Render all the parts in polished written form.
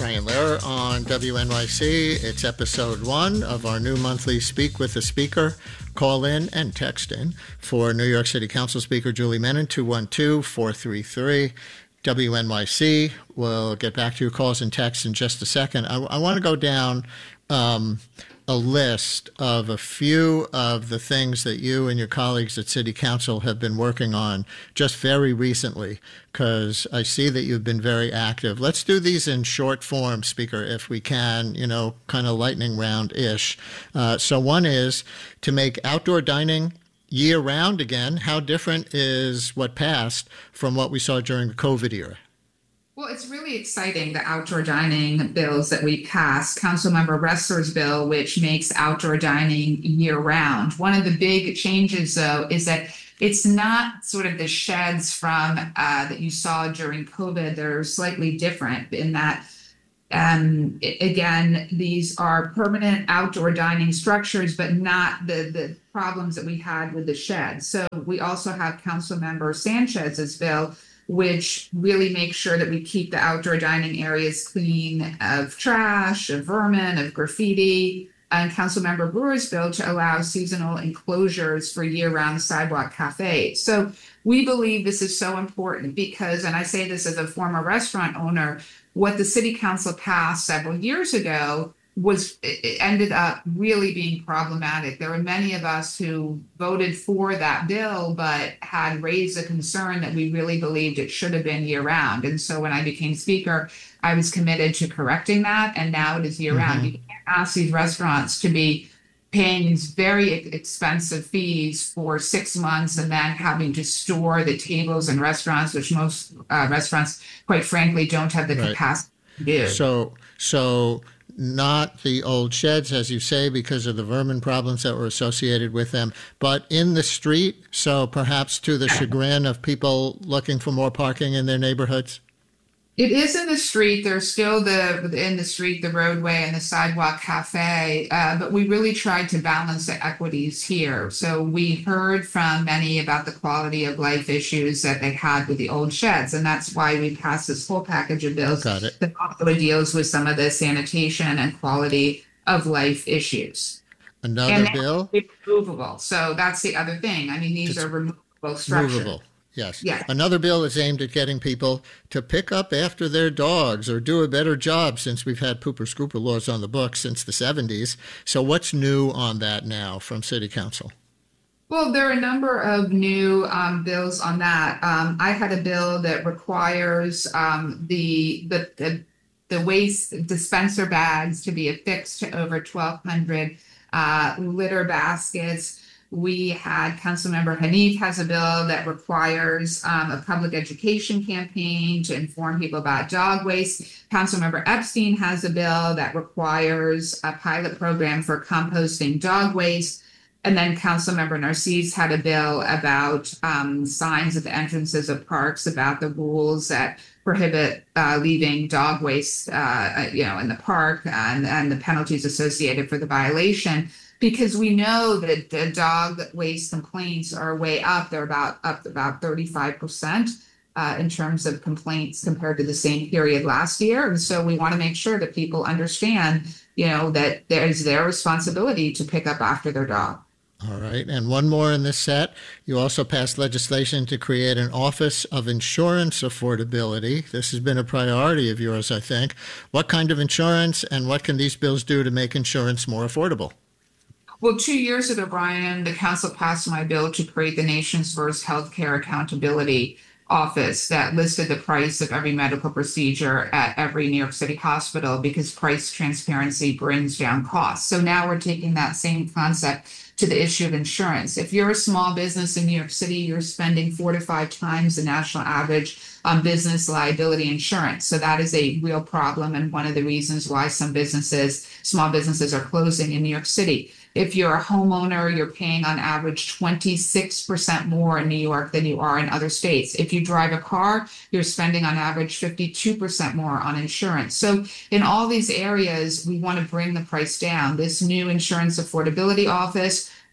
Brian Lehrer on WNYC. It's episode 1 of our new monthly Speak with the Speaker. Call in and text in for New York City Council Speaker Julie Menin, 212-433. WNYC. We'll get back to your calls and texts in just a second. I want to go down a list of a few of the things that you and your colleagues at City Council have been working on just very recently, because I see that you've been very active. Let's do these in short form, Speaker, if we can, kind of lightning round-ish. So one is to make outdoor dining year-round again. How different is what passed from what we saw during the COVID era? Well, it's really exciting, the outdoor dining bills that we passed. Councilmember Ressler's bill, which makes outdoor dining year-round. One of the big changes, though, is that it's not sort of the sheds from that you saw during COVID. They're slightly different in that, again, these are permanent outdoor dining structures, but not the problems that we had with the sheds. So we also have Councilmember Sanchez's bill, which really makes sure that we keep the outdoor dining areas clean of trash, of vermin, of graffiti, and Councilmember Brewer's bill to allow seasonal enclosures for year-round sidewalk cafes. So we believe this is so important because, and I say this as a former restaurant owner, what the City Council passed several years ago it ended up really being problematic. There were many of us who voted for that bill, but had raised a concern that we really believed it should have been year-round. And so when I became Speaker, I was committed to correcting that, and now it is year-round. You can't ask these restaurants to be paying these very expensive fees for 6 months and then having to store the tables in restaurants, which most restaurants, quite frankly, don't have the capacity to do. So not the old sheds, as you say, because of the vermin problems that were associated with them, but in the street, so perhaps to the chagrin of people looking for more parking in their neighborhoods? It is in the street. There's still in the street, the roadway and the sidewalk cafe, but we really tried to balance the equities here. So we heard from many about the quality of life issues that they had with the old sheds, and that's why we passed this whole package of bills that also deals with some of the sanitation and quality of life issues. Another bill? It's removable. So that's the other thing. I mean, these are removable structures. Movable. Yes. Another bill is aimed at getting people to pick up after their dogs or do a better job, since we've had pooper scooper laws on the books since the 70s. So what's new on that now from City Council? Well, there are a number of new bills on that. I had a bill that requires the waste dispenser bags to be affixed to over 1,200 litter baskets. We had Councilmember Hanif has a bill that requires a public education campaign to inform people about dog waste. Councilmember Epstein has a bill that requires a pilot program for composting dog waste. And then Councilmember Narcisse had a bill about signs at the entrances of parks about the rules that prohibit leaving dog waste, in the park and the penalties associated for the violation. Because we know that the dog waste complaints are way up. They're up about 35% in terms of complaints compared to the same period last year. And so we want to make sure that people understand, that there's their responsibility to pick up after their dog. All right. And one more in this set. You also passed legislation to create an Office of Insurance Affordability. This has been a priority of yours, I think. What kind of insurance and what can these bills do to make insurance more affordable? Well, 2 years ago, Brian, the council passed my bill to create the nation's first healthcare accountability office that listed the price of every medical procedure at every New York City hospital, because price transparency brings down costs. So now we're taking that same concept to the issue of insurance. If you're a small business in New York City, you're spending 4 to 5 times the national average on business liability insurance. So that is a real problem, and one of the reasons why small businesses are closing in New York City. If you're a homeowner, you're paying on average 26% more in New York than you are in other states. If you drive a car, you're spending on average 52% more on insurance. So in all these areas, we want to bring the price down. This new insurance affordability office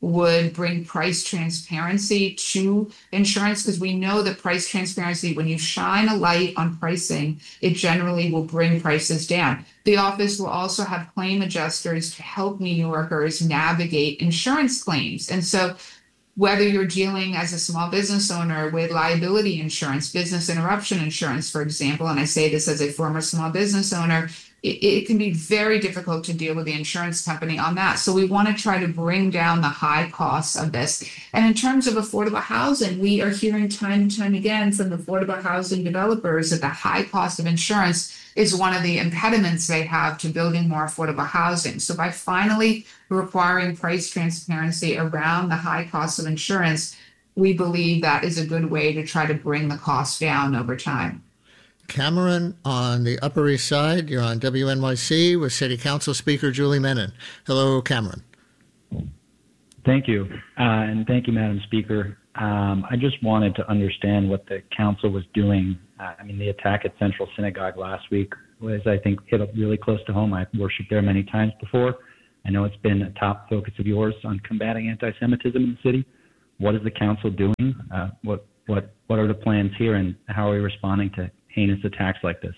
would bring price transparency to insurance, because we know that price transparency, when you shine a light on pricing, it generally will bring prices down. The office will also have claim adjusters to help New Yorkers navigate insurance claims. And so whether you're dealing as a small business owner with liability insurance, business interruption insurance, for example, and I say this as a former small business owner, it can be very difficult to deal with the insurance company on that. So we want to try to bring down the high costs of this. And in terms of affordable housing, we are hearing time and time again from the affordable housing developers that the high cost of insurance is one of the impediments they have to building more affordable housing. So by finally requiring price transparency around the high cost of insurance, we believe that is a good way to try to bring the cost down over time. Cameron, on the Upper East Side, you're on WNYC with City Council Speaker Julie Menin. Hello, Cameron. Thank you. And thank you, Madam Speaker. I just wanted to understand what the council was doing. The attack at Central Synagogue last week was, I think, hit up really close to home. I've worshiped there many times before. I know it's been a top focus of yours on combating anti-Semitism in the city. What is the council doing? What are the plans here, and how are we responding to heinous attacks like this?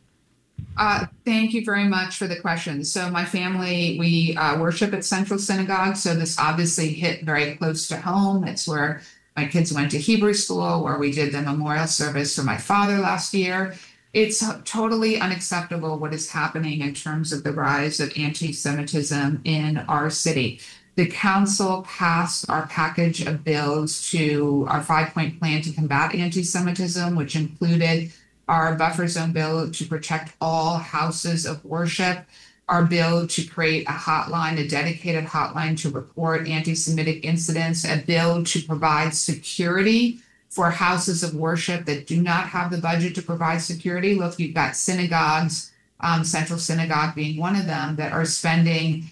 Thank you very much for the question. So my family, we worship at Central Synagogue. So this obviously hit very close to home. It's where my kids went to Hebrew school, where we did the memorial service for my father last year. It's totally unacceptable what is happening in terms of the rise of anti-Semitism in our city. The council passed our package of bills to our 5-point plan to combat anti-Semitism, which included our buffer zone bill to protect all houses of worship, our bill to create a hotline, a dedicated hotline to report anti-Semitic incidents, a bill to provide security for houses of worship that do not have the budget to provide security. Look, you've got synagogues, Central Synagogue being one of them, that are spending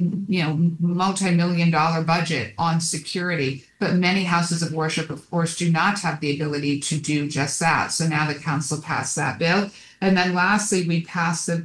multi-million-dollar budget on security, but many houses of worship, of course, do not have the ability to do just that. So now the council passed that bill. And then lastly, we passed an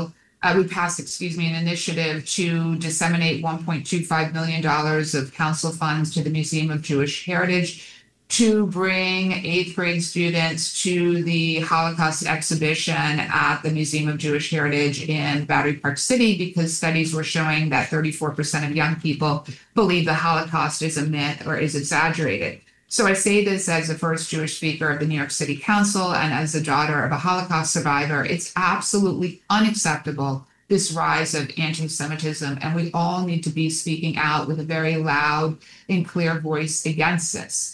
initiative to disseminate $1.25 million of council funds to the Museum of Jewish Heritage to bring 8th grade students to the Holocaust exhibition at the Museum of Jewish Heritage in Battery Park City, because studies were showing that 34% of young people believe the Holocaust is a myth or is exaggerated. So I say this as the first Jewish speaker of the New York City Council and as the daughter of a Holocaust survivor. It's absolutely unacceptable, this rise of anti-Semitism, and we all need to be speaking out with a very loud and clear voice against this.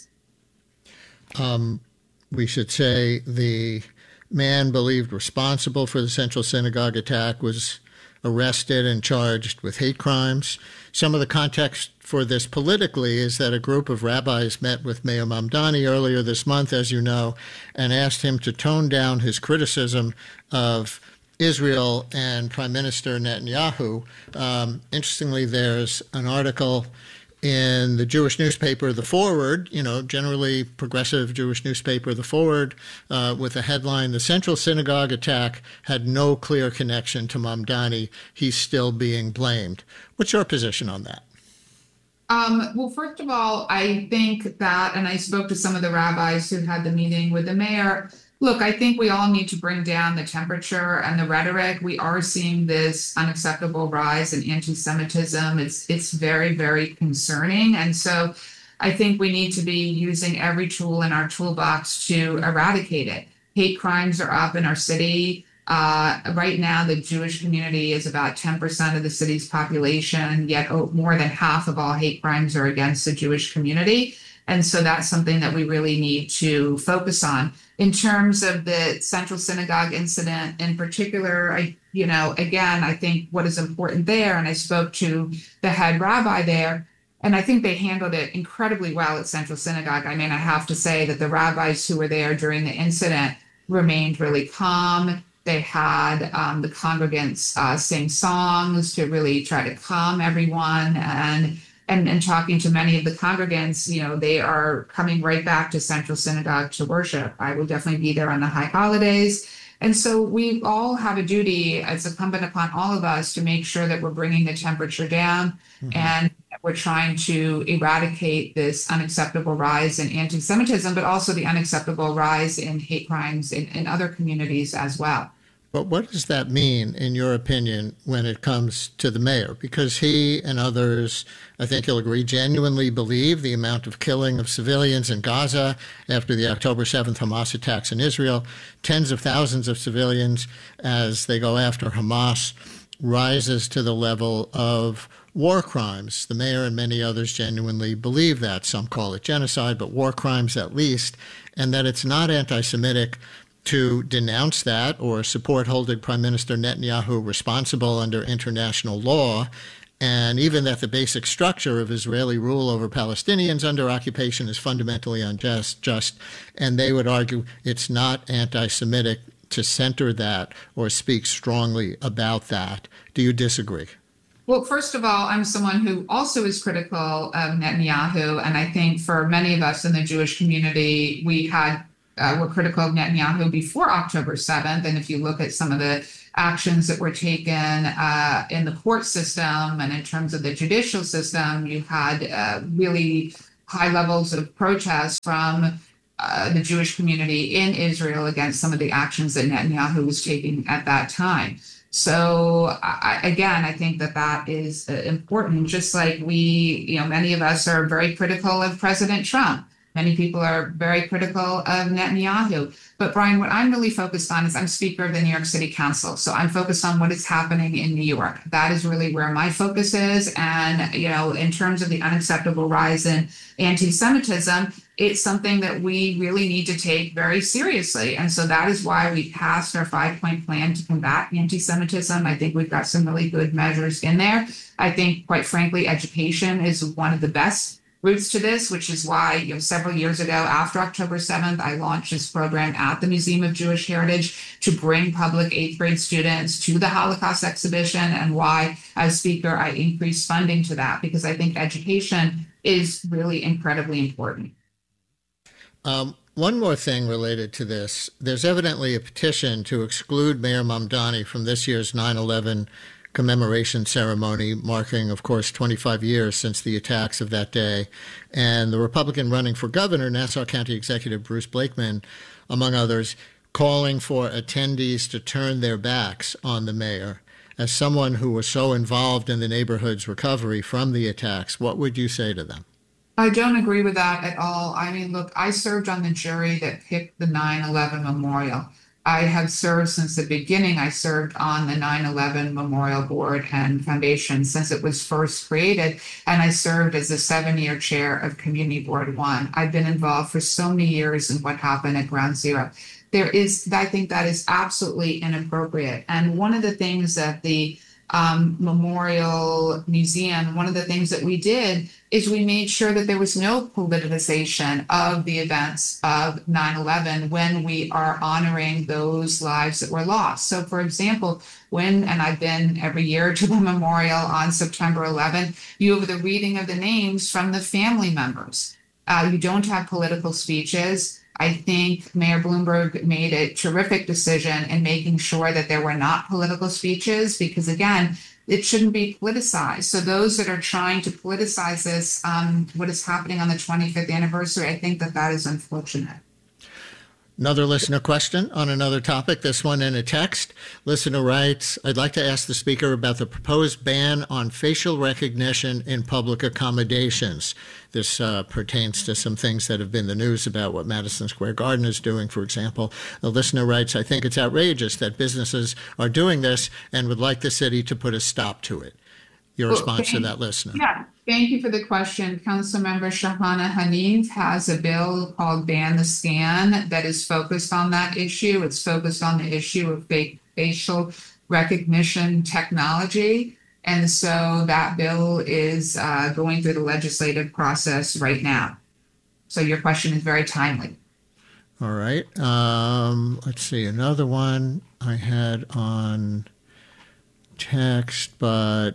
We should say the man believed responsible for the Central Synagogue attack was arrested and charged with hate crimes. Some of the context for this politically is that a group of rabbis met with Mayor Mamdani earlier this month, as you know, and asked him to tone down his criticism of Israel and Prime Minister Netanyahu. Interestingly, there's an article in the Jewish newspaper, The Forward, generally progressive Jewish newspaper, The Forward, with the headline, "The Central Synagogue attack had no clear connection to Mamdani. He's still being blamed." What's your position on that? Well, first of all, I think that, and I spoke to some of the rabbis who had the meeting with the mayor. Look, I think we all need to bring down the temperature and the rhetoric. We are seeing this unacceptable rise in anti-Semitism. It's very, very concerning. And so I think we need to be using every tool in our toolbox to eradicate it. Hate crimes are up in our city. Right now, the Jewish community is about 10% of the city's population, yet more than half of all hate crimes are against the Jewish community. And so that's something that we really need to focus on. In terms of the Central Synagogue incident in particular, I think what is important there, and I spoke to the head rabbi there, and I think they handled it incredibly well at Central Synagogue. I have to say that the rabbis who were there during the incident remained really calm. They had the congregants sing songs to really try to calm everyone. And talking to many of the congregants, they are coming right back to Central Synagogue to worship. I will definitely be there on the high holidays. And so we all have a duty, it's incumbent upon all of us to make sure that we're bringing the temperature down and we're trying to eradicate this unacceptable rise in anti-Semitism, but also the unacceptable rise in hate crimes in other communities as well. But what does that mean, in your opinion, when it comes to the mayor? Because he and others, I think you'll agree, genuinely believe the amount of killing of civilians in Gaza after the October 7th Hamas attacks in Israel, tens of thousands of civilians as they go after Hamas, rises to the level of war crimes. The mayor and many others genuinely believe that. Some call it genocide, but war crimes at least, and that it's not anti-Semitic to denounce that or support holding Prime Minister Netanyahu responsible under international law, and even that the basic structure of Israeli rule over Palestinians under occupation is fundamentally unjust, and they would argue it's not anti-Semitic to center that or speak strongly about that. Do you disagree? Well, first of all, I'm someone who also is critical of Netanyahu, and I think for many of us in the Jewish community, were critical of Netanyahu before October 7th. And if you look at some of the actions that were taken in the court system and in terms of the judicial system, you had really high levels of protest from the Jewish community in Israel against some of the actions that Netanyahu was taking at that time. So I think that is important, just like many of us are very critical of President Trump. Many people are very critical of Netanyahu. But Brian, what I'm really focused on is I'm Speaker of the New York City Council. So I'm focused on what is happening in New York. That is really where my focus is. And, in terms of the unacceptable rise in anti-Semitism, it's something that we really need to take very seriously. And so that is why we passed our 5-point plan to combat anti-Semitism. I think we've got some really good measures in there. I think, quite frankly, education is one of the best routes to this, which is why several years ago, after October 7th, I launched this program at the Museum of Jewish Heritage to bring public 8th grade students to the Holocaust exhibition, and why, as Speaker, I increased funding to that, because I think education is really incredibly important. One more thing related to this. There's evidently a petition to exclude Mayor Mamdani from this year's 9/11 commemoration ceremony, marking, of course, 25 years since the attacks of that day. And the Republican running for governor, Nassau County Executive Bruce Blakeman, among others, calling for attendees to turn their backs on the mayor. As someone who was so involved in the neighborhood's recovery from the attacks, what would you say to them? I don't agree with that at all. I mean, look, I served on the jury that picked the 9/11 memorial. I have served since the beginning. I served on the 9/11 Memorial Board and Foundation since it was first created, and I served as the 7-year chair of Community Board 1. I've been involved for so many years in what happened at Ground Zero. I think that is absolutely inappropriate. And one of the things that the Memorial Museum, one of the things that we did is we made sure that there was no politicization of the events of 9/11 when we are honoring those lives that were lost. So, for example, and I've been every year to the memorial on September 11th, you have the reading of the names from the family members. You don't have political speeches. I think Mayor Bloomberg made a terrific decision in making sure that there were not political speeches, because, again, it shouldn't be politicized. So those that are trying to politicize this, what is happening on the 25th anniversary, I think that is unfortunate. Another listener question on another topic, this one in a text. Listener writes, I'd like to ask the Speaker about the proposed ban on facial recognition in public accommodations. This pertains to some things that have been the news about what Madison Square Garden is doing, for example. The listener writes, I think it's outrageous that businesses are doing this and would like the city to put a stop to it. Your response to that listener. Yeah, thank you for the question. Councilmember Shahana Hanif has a bill called Ban the Scan that is focused on that issue. It's focused on the issue of facial recognition technology. And so that bill is going through the legislative process right now. So your question is very timely. All right. Let's see. Another one I had on text, but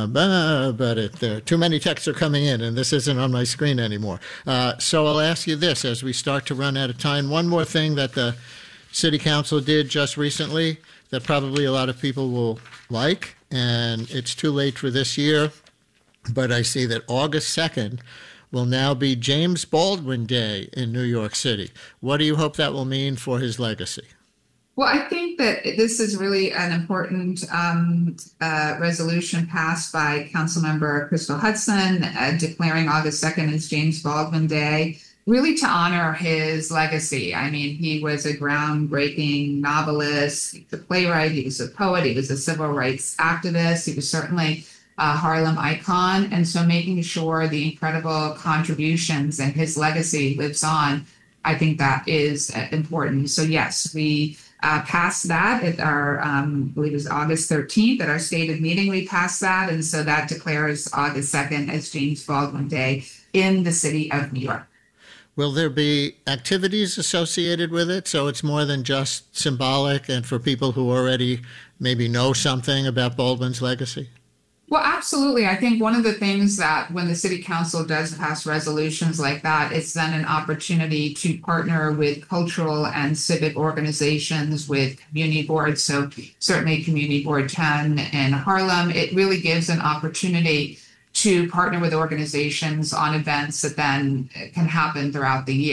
there too many texts are coming in, and this isn't on my screen anymore. So I'll ask you this as we start to run out of time. One more thing that the City Council did just recently that probably a lot of people will like, and it's too late for this year, but I see that August 2nd will now be James Baldwin Day in New York City. What do you hope that will mean for his legacy? Well, I think that this is really an important resolution passed by Councilmember Crystal Hudson, declaring August 2nd as James Baldwin Day, really to honor his legacy. I mean, he was a groundbreaking novelist, he was a playwright, he was a poet, he was a civil rights activist, he was certainly a Harlem icon. And so making sure the incredible contributions and his legacy lives on, I think that is important. So yes, we passed that at our, I believe it was August 13th at our stated meeting, we passed that. And so that declares August 2nd as James Baldwin Day in the city of New York. Will there be activities associated with it? So it's more than just symbolic and for people who already maybe know something about Baldwin's legacy? Well, absolutely. I think one of the things that when the city council does pass resolutions like that, it's then an opportunity to partner with cultural and civic organizations, with community boards. So certainly Community Board 10 in Harlem, it really gives an opportunity to partner with organizations on events that then can happen throughout the year.